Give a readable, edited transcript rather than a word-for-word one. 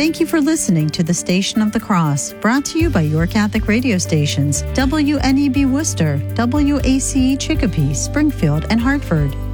Thank you for listening to the Station of the Cross, brought to you by your Catholic radio stations, WNEB Worcester, WACE Chicopee, Springfield, and Hartford.